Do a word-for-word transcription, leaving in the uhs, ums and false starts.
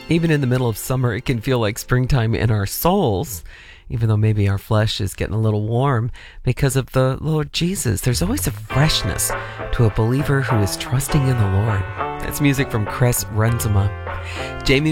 Even in the middle of summer, it can feel like springtime in our souls, even though maybe our flesh is getting a little warm because of the Lord Jesus. There's always a freshness to a believer who is trusting in the Lord. That's music from Chris Renzema. Jamie